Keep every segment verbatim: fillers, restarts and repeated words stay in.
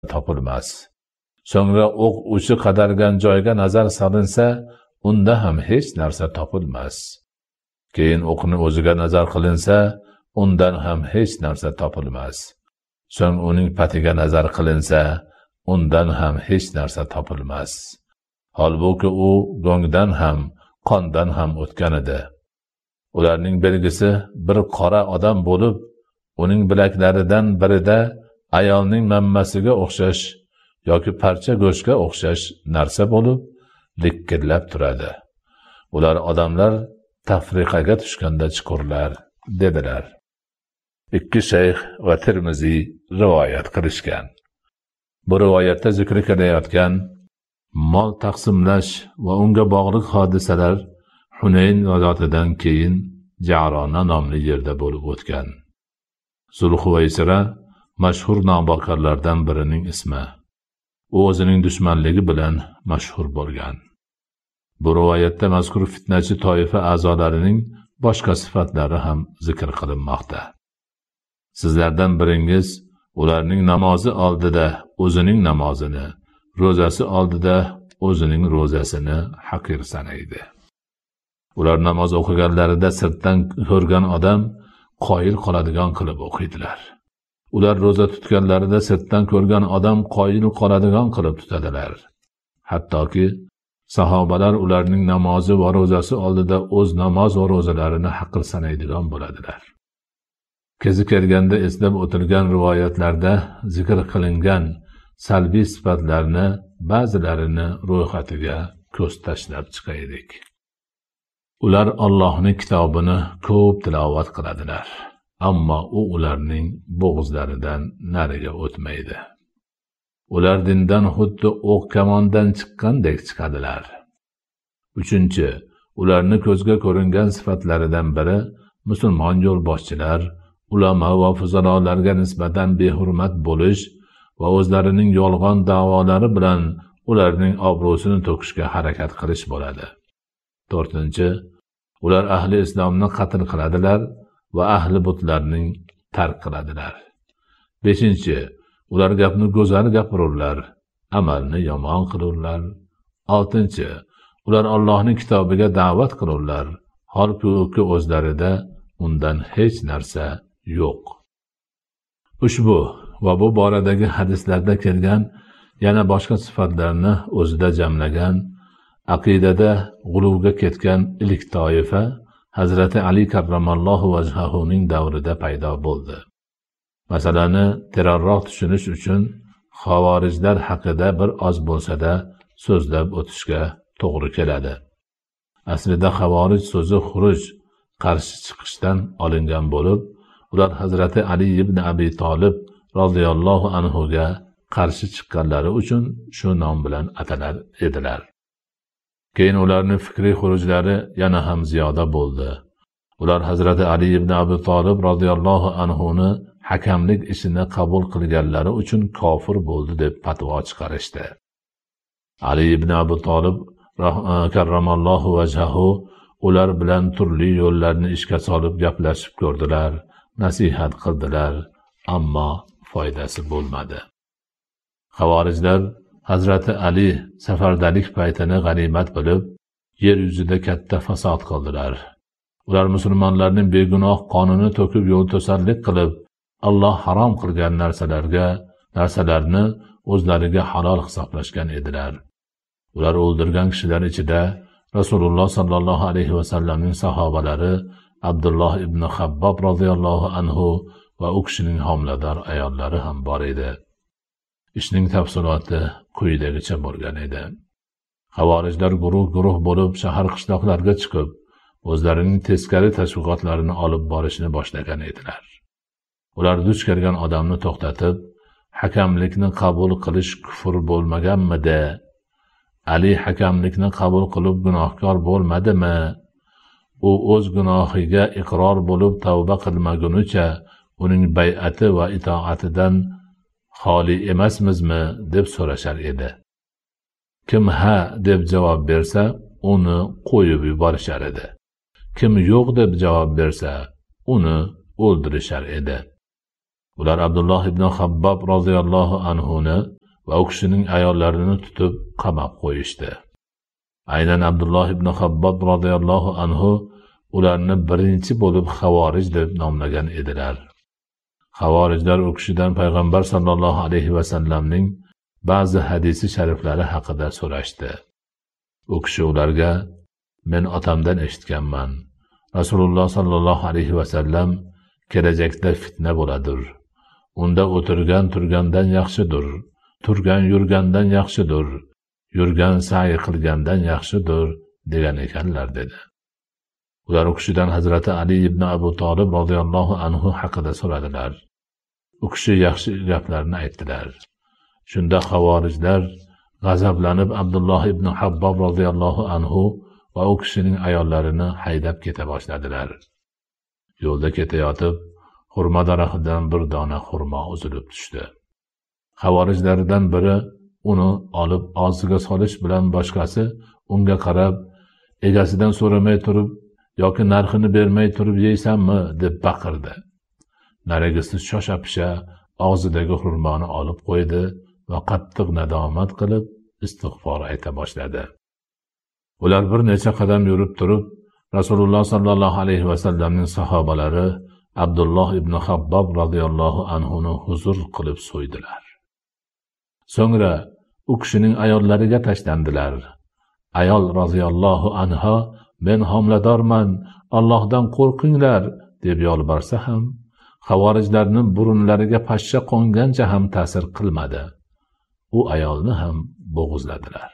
topilmas. So'ngra o'q uchi qadalgan joyga nazar solinsa, unda ham hech narsa topilmas. Keyin o'qni o'ziga nazar qilinsa, undan ham hech narsa topilmas. So'ng uning patiga nazar qilinsa, undan ham hech narsa topilmas. Holbuki u go'ngdan ham, qondan ham o'tgan edi. Ularning belgisi bir qora odam bo'lib, uning bilaklaridan birida ayolning mammasiga o'xshash yoki parcha go'shtga o'xshash narsa bo'lib, likkillab turadi. Ular odamlar tafriqaga tushganda chuqurlar, dedilar. Ikki shayx va Tirmiziy rivoyat qilishgan. Bu rivoyatda zikr qilayotgan mol taqsimlash va unga bog'liq hodisalar Hunayn g'azotidan keyin Ja'rona nomli yerda bo'lib o'tgan. Zulhuvaysira mashhur nonbokarlardan birining ismi. U o'zining dushmanligi bilan mashhur bo'lgan. Bu rivoyatda mazkur fitnachi toifa a'zolarining boshqa sifatlari ham zikr qilinmoqda. Sizlardan biringiz ularning namozi oldida o'zining namozini, ro'zasi oldida o'zining ro'zasini haqir sanaydi. Ular namoz o'qiganlarida sirtdan ko'rgan odam qoyil qoladigan qilib o'qiydilar. Ular ro'za tutganlarida sirtdan ko'rgan odam qoyil qoladigan qilib tutadilar. Hattoki sahobalar ularning namozi va ro'zasi oldida o'z namoz va ro'zalarini haqir sanaydigan bo'ladilar. Kezi kelganda eslab o'tilgan rivoyatlarda zikr qilingan salbiy sifatlarni ba'zilarini ro'yxatiga ko'z tashlab chiqaylik. Ular Allohning kitobini ko'p tilovat qiladilar, ammo u ularning bo'g'izlaridan nariga o'tmaydi. Ular dindan xuddi o'q kamondan chiqqandek chiqadilar. Uchinchi, ularni ko'zga ko'ringan sifatlaridan biri musulmon yo'lboshchilar, ulamo va fuzarolarga nisbatan behurmat bo'lish va o'zlarining yolg'on da'volari bilan ularning obro'sini to'kishga harakat qilish bo'ladi. To'rtinchi, ular ahli islomni qatl qiladilar va ahli butlarning tark qiladilar. Beshinchi, ular gapni go'zal gapirurlar, amalni yomon qilurlar. Oltinchi, ular Allohning kitobiga da'vat qilurlar, holbuki o'zlarida undan hech narsa yo'q. Ushbu va bu boradagi hadislarda kelgan yana boshqa sifatlarni o'zida jamlagan aqidada g'uluvga ketgan ilk toifa Hazrati Ali karramallohu vajhahuning davrida paydo bo'ldi. Masalani terrorroq tushunish uchun xavorijlar haqida bir oz bo'lsa-da so'zlab o'tishga to'g'ri keladi. Aslida xavorij so'zi xuruj, qarshi chiqishdan olingan bo'lib, ular Hazrati Ali ibn Abi Talib radhiyallohu anhu ga qarshi chiqqanlari uchun shu nom bilan atalar edilar. Keyin ularning fikriy xurujlari yana ham ziyoda bo'ldi. Ular Hazrati Ali ibn Abi Talib radhiyallohu anhu ni hakamlik ishini qabul qilganlari uchun kofir bo'ldi deb fatvo chiqarishdi. Ali ibn Abi Talib karramallohu vajhahu ular bilan turli yo'llarni ishga solib gaplashib ko'rdilar, nasihat qildilar, ammo foydasi bo'lmadi. Xavorijlar Hazrati Ali safardalik paytini g'animat bilib, yer yuzida katta fasod qildilar. Ular musulmonlarning begunoh qonini to'kib yo'l to'sarlik qilib, Alloh harom qilgan narsalarga, narsalarni o'zlariga halol hisoblashgan edilar. Ular o'ldirgan kishilar ichida Rasululloh sallallohu alayhi va sallamning sahobalari Abdulloh ibn Habbob radhiyallohu anhu va u kishining homilador ayollari ham bor edi. Ishning tafsiloti quyidagicha bo'lgan edi. Xavorijlar guruh-guruh bo'lib shahar qishloqlarga chiqib, o'zlarining teskari tashviqotlarini olib borishni boshlagan edilar. Ular duch kelgan odamni to'xtatib, hakamlikni qabul qilish kufr bo'lmaganmidi? Ali hakamlikni qabul qilib gunohkor bo'lmadimi? U o'z gunohiga iqror bo'lib tavba qilmagunicha uning bay'ati va itoatidan xoli emasmizmi deb so'rashar edi. Kim ha deb javob bersa, uni qo'yib yuborishar edi. Kim yo'q deb javob bersa, uni o'ldirishar edi. Ular Abdulloh ibn Habbob roziyallohu anhuni va u kishining ayollarini tutib qamab qo'yishdi. Aynan Abdulloh ibn Habbob roziyallohu anhu ularni birinchi bo'lib Xavorij deb nomlagan edilar. Xavorijlar u kishidan payg'ambar sallallohu alayhi va sallamning ba'zi hadisi shariflari haqida so'rashdi. U kishi ularga: "Men otamdan eshitganman. Rasululloh sallallohu alayhi va sallam kelajakda fitna bo'ladir. Unda o'tirgan turgandan yaxshidir, turgan yurgandan yaxshidir, yurgan sa'i qilgandan yaxshidir" degan ekanlar dedi. Ular u kishidan Hazrati Ali ibn Abu Talib roziyallohu anhu haqida so'radilar. U kishi yaxshi gaplarni aytdilar. Shunda Xavorijlar g'azablanib Abdulloh ibn Habbob roziyallohu anhu va u kishining ayollarini haydab keta boshladilar. Yo'lda ketayotib, xurmo daraxtidan bir dona xurmo uzilib tushdi. Xavorijlardan biri uni olib og'ziga solish bilan boshqasi unga qarab, egasidan so'ramay turib yoki narxini bermay turib yeysanmi deb baqirdi. Narigisi shosha-pisha og'zidagi xurmoni olib qo'ydi va qattiq nadomat qilib istig'for ayta boshladi. Ular bir necha qadam yurib turib, Rasululloh sallallohu alayhi va sallamning sahobalari Abdulloh ibn Habbob radhiyallohu anhuni huzur qilib so'ydilar. So'ngra u kishining ayollariga tashlandilar. Ayol radhiyallohu anha: "Men homiladorman, Allohdan qo'rqinglar" deb yolborsa ham, Xavorijlarning burunlariga pashsha qo'ngancha ham ta'sir qilmadi. U ayolni ham bo'g'izladilar.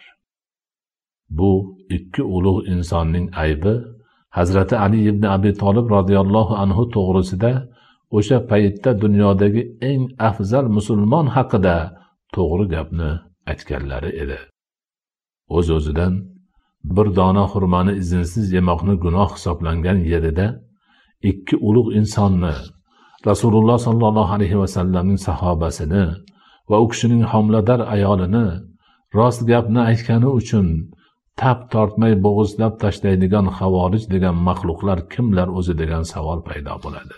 Bu ikki ulug' insonning aybi Hazrati Ali ibn Abi Talib radhiyallohu anhu to'g'risida o'sha paytda dunyodagi eng afzal musulmon haqida to'g'ri gapni aytganlari edi. O'z-o'zidan bir dona xurmoni izinsiz yemoqni gunoh hisoblangan yerida ikki ulug' insonni, Rasululloh sallallohu alayhi va sallamning sahobasini va u kishining homilador ayolini rost gapni aytgani uchun tap tortmay bo'g'izlab tashlaydigan Xavorij degan maxluqlar kimlar o'zi degan savol paydo bo'ladi.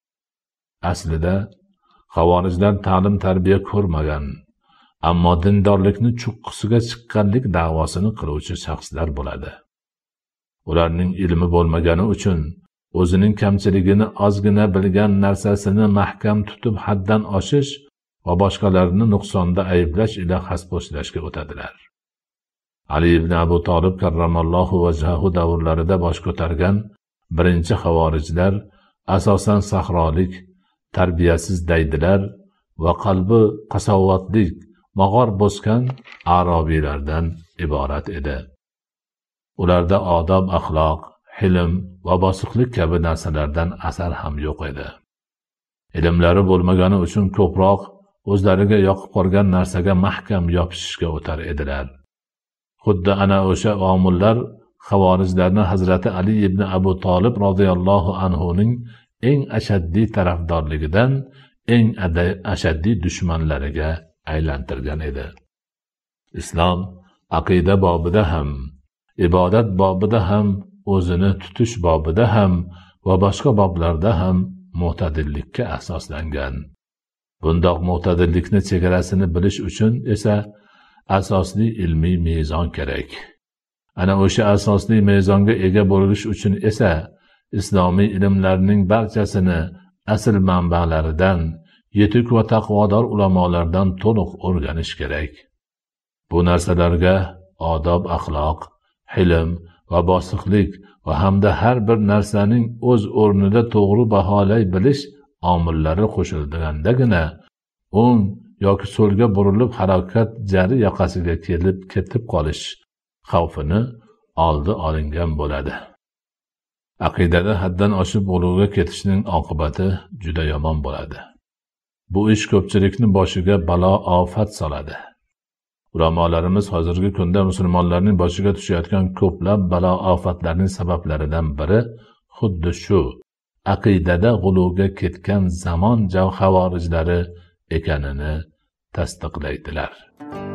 Aslida Xavorijlar ta'lim tarbiya ko'rmagan, ammo dindorlikni chuqqisiga chiqqanlik da'vosini qiluvchi shaxslar bo'ladi. Ularning ilmi bo'lmagani uchun o'zining kamchiligini ozgina bilgan narsasini mahkam tutib haddan oshish va boshqalarni nuqsonda ayblash ila hasbo'shlashga o'tadilar. Ali ibn Abu Talib karramallohu vajhahu davrlarida bosh ko'targan birinchi Xavorijlar asosan sahrolik, tarbiyasiz daydilar va qalbi qasovatlik, mog'or bosgan arobiylardan iborat edi. Ularda odob, axloq, hilm va bosiqlik kabi narsalardan asar ham yo'q edi. Ilmlari bo'lmagani uchun ko'proq o'zlariga yoqib qolgan narsaga mahkam yopishishga o'tar edilar. Xuddi ana o'sha omillar Xavorijlarni Hazrati Ali ibn Abu Talib roziyallohu anhuning eng ashaddiy tarafdorligidan eng ashaddiy dushmanlariga aylantirgan edi. Islom aqida bobida ham, ibodat bobida ham, o'zini tutish bobida ham va boshqa boblarda ham mo'tadillikka asoslangan. Bundoq mo'tadillikni chegarasini bilish uchun esa asosli ilmiy mezon kerak. Ana o'sha asosli mezonga ega bo'lish uchun esa islomiy ilmlarning barchasini asl manbalaridan, yetuk va taqvodor ulamolardan to'liq o'rganish kerak. Bu narsalarga odob, axloq, hilm va bosiqlik va hamda har bir narsaning o'z o'rnida to'g'ri baholay bilish omillari qo'shilgandagina o'ng yoki so'lga burilib halokat jari yoqasiga kelib ketib qolish xavfini oldi olingan bo'ladi. Aqidada haddan oshib ulug'ga ketishning oqibati juda yomon bo'ladi. Bu ish ko'pchilikni boshiga balo ofat soladi. Ulamolarimiz hozirgi kunda musulmonlarning boshiga tushayotgan ko'plab balo ofatlarning sabablaridan biri xuddi shu aqidada g'uluvga ketgan zamon Xavorijlari ekanini tasdiqlaydilar.